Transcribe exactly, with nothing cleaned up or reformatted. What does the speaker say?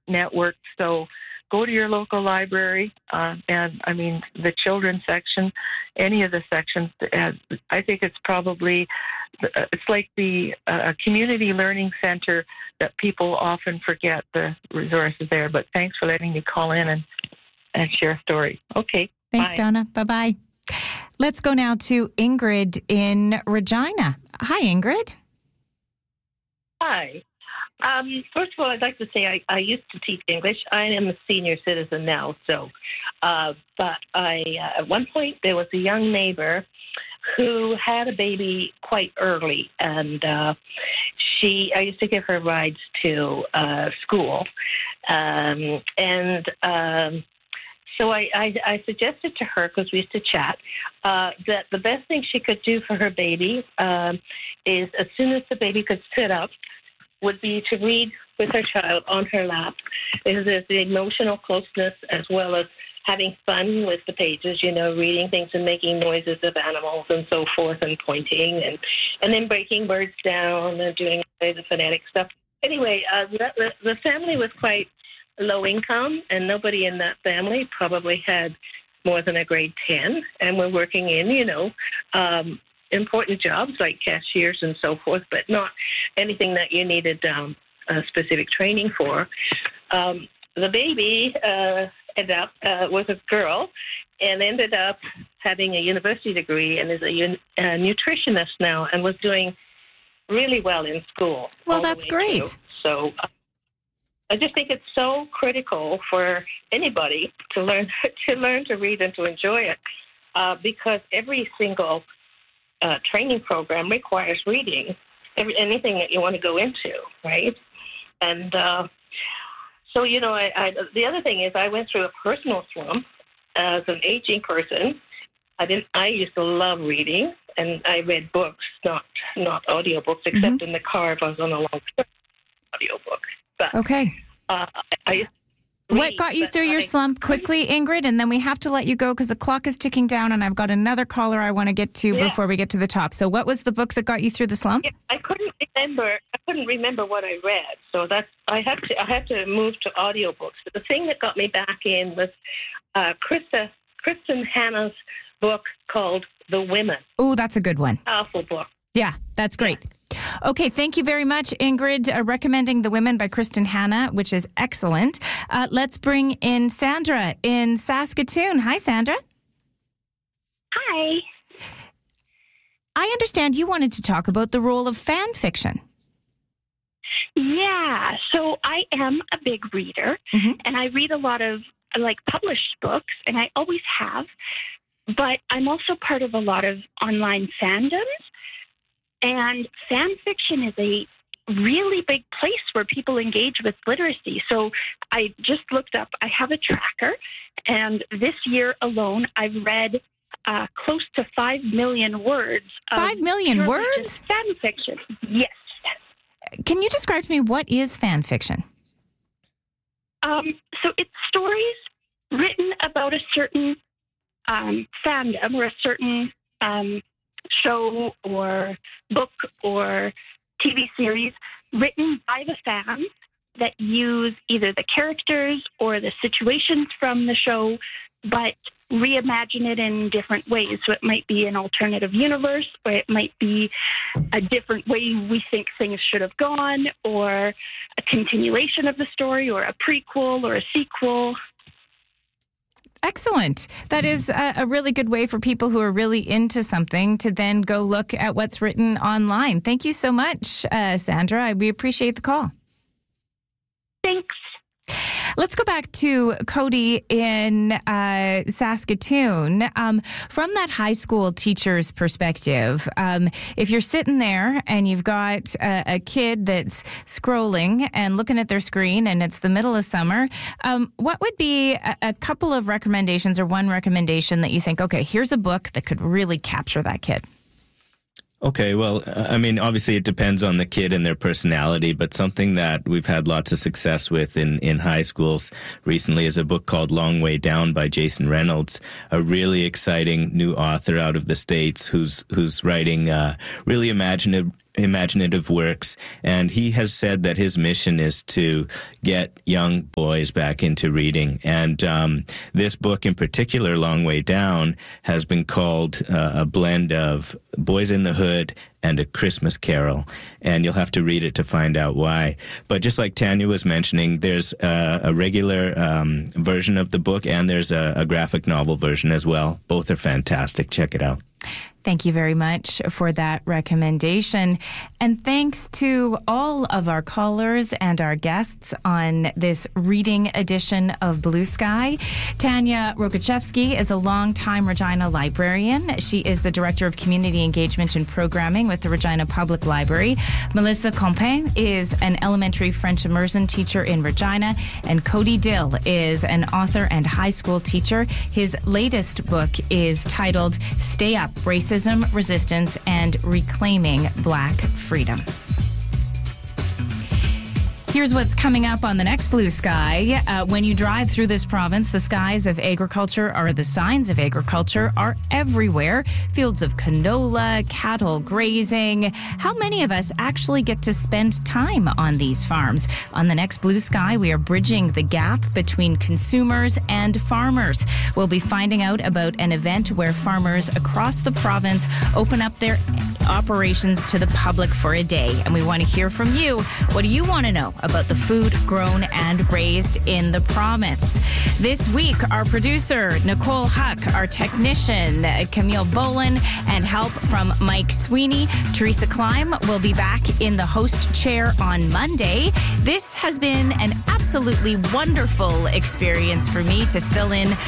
network. So go to your local library, uh, and I mean the children's section, any of the sections. Uh, I think it's probably it's like the uh, community learning center that people often forget the resources there. But thanks for letting me call in and and share a story. Okay, thanks, bye. Donna. Bye bye. Let's go now to Ingrid in Regina. Hi, Ingrid. Hi. Um, first of all, I'd like to say I, I used to teach English. I am a senior citizen now, so. Uh, but I, uh, at one point, there was a young neighbor who had a baby quite early, and uh, she. I used to give her rides to uh, school, um, and. Um, So I, I, I suggested to her, because we used to chat, uh, that the best thing she could do for her baby um, is, as soon as the baby could sit up, would be to read with her child on her lap. Because there's the emotional closeness as well as having fun with the pages, you know, reading things and making noises of animals and so forth and pointing and, and then breaking words down and doing the phonetic stuff. Anyway, uh, the, the family was quite low income, and nobody in that family probably had more than a grade ten, and were working in, you know, um, important jobs like cashiers and so forth, but not anything that you needed um, uh, specific training for. Um, the baby uh, ended up uh, was a girl and ended up having a university degree and is a, un- a nutritionist now and was doing really well in school. Well, that's great. Through. So. Uh, I just think it's so critical for anybody to learn to learn to read and to enjoy it, uh, because every single uh, training program requires reading. Every, anything that you want to go into, right? And uh, so, you know, I, I, the other thing is, I went through a personal slump as an aging person. I didn't. I used to love reading, and I read books, not not audiobooks, except mm-hmm. in the car if I was on a long trip. Audiobook. But, okay. Uh, I read, what got you through your slump quickly, Ingrid? And then we have to let you go because the clock is ticking down and I've got another caller I want to get to yeah. before we get to the top. So what was the book that got you through the slump? Yeah, I couldn't remember. I couldn't remember what I read. So that's I had to I had to move to audiobooks. But the thing that got me back in was uh, Krista, Kristen Hanna's book called The Women. Oh, that's a good one. Powerful book. Yeah, that's great. Okay, thank you very much, Ingrid, uh, recommending The Women by Kristen Hanna, which is excellent. Uh, let's bring in Sandra in Saskatoon. Hi, Sandra. Hi. I understand you wanted to talk about the role of fan fiction. Yeah, so I am a big reader, mm-hmm. and I read a lot of, like, published books, and I always have, but I'm also part of a lot of online fandoms. And fan fiction is a really big place where people engage with literacy. So I just looked up, I have a tracker, and this year alone, I've read uh, close to five million words. Five million words? Fan fiction, yes. Can you describe to me what is fan fiction? Um, so it's stories written about a certain um, fandom or a certain um show or book or T V series written by the fans that use either the characters or the situations from the show, but reimagine it in different ways. So it might be an alternative universe, or it might be a different way we think things should have gone, or a continuation of the story, or a prequel or a sequel. Excellent. That is a, a really good way for people who are really into something to then go look at what's written online. Thank you so much, uh, Sandra. We appreciate the call. Thanks. Let's go back to Cody in uh, Saskatoon. Um, from that high school teacher's perspective, um, if you're sitting there and you've got a, a kid that's scrolling and looking at their screen and it's the middle of summer, um, what would be a, a couple of recommendations or one recommendation that you think, okay, here's a book that could really capture that kid? Okay, well, I mean, obviously it depends on the kid and their personality, but something that we've had lots of success with in, in high schools recently is a book called Long Way Down by Jason Reynolds, a really exciting new author out of the States who's who's writing uh, really imaginative imaginative works, and he has said that his mission is to get young boys back into reading. And um, this book in particular, Long Way Down, has been called uh, a blend of Boys in the Hood and A Christmas Carol, and you'll have to read it to find out why. But just like Tanya was mentioning, there's a, a regular um, version of the book, and there's a, a graphic novel version as well. Both are fantastic. Check it out. Thank you very much for that recommendation. And thanks to all of our callers and our guests on this reading edition of Blue Sky. Tanya Rokochevsky is a longtime Regina librarian. She is the Director of Community Engagement and Programming with the Regina Public Library. Melissa Compin is an elementary French immersion teacher in Regina. And Cody Dill is an author and high school teacher. His latest book is titled Stay Up, Racism, Resistance, and Reclaiming Black Freedom. Here's what's coming up on the next Blue Sky. Uh, when you drive through this province, the skies of agriculture, or the signs of agriculture, are everywhere. Fields of canola, cattle grazing. How many of us actually get to spend time on these farms? On the next Blue Sky, we are bridging the gap between consumers and farmers. We'll be finding out about an event where farmers across the province open up their operations to the public for a day. And we want to hear from you. What do you want to know about the food grown and raised in the province? This week, our producer, Nicole Huck, our technician, Camille Bolin, and help from Mike Sweeney. Teresa Klein will be back in the host chair on Monday. This has been an absolutely wonderful experience for me to fill in